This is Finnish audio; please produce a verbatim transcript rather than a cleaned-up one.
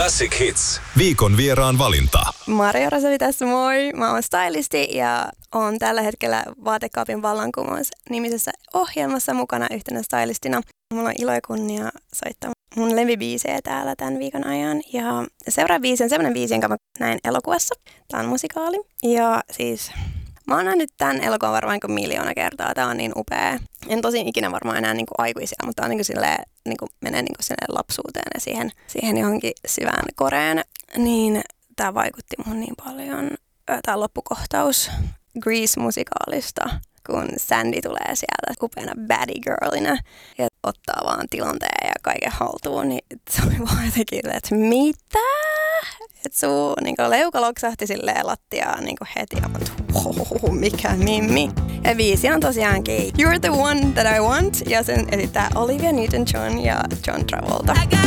Classic Hits. Viikon vieraan valinta. Maria Rosavi tässä, moi. Mä oon stylisti ja oon tällä hetkellä Vaatekaapin vallankumous -nimisessä ohjelmassa mukana yhtenä stylistina. Mulla on ilo ja kunnia soittaa mun lempibiisejä täällä tämän viikon ajan. Ja seuraava biisi on sellainen biisi, jonka mä näin elokuvassa. Tää on musikaali. Ja siis mä oon nähnyt tämän elokuvan varmaan niin miljoona kertaa. Tää on niin upea. En tosin ikinä varmaan enää niin kuin aikuisia, mutta on niin kuin silleen, niin kuin menee niin kuin sinne lapsuuteen ja siihen, siihen johonkin syvään koreen. Niin tää vaikutti mun niin paljon. Tää loppukohtaus Grease-musikaalista, kun Sandy tulee sieltä upeana baddie girlina ja ottaa vaan tilanteen ja kaiken haltuun, niin se oli vaan jotenkin, että mitä? Että suu niin leuka loksahti silleen lattiaan niin heti ja mä wow, mikä mimmi. Ja biisi on tosiaankin You're the One That I Want ja sen esittää Olivia Newton-John ja John Travolta.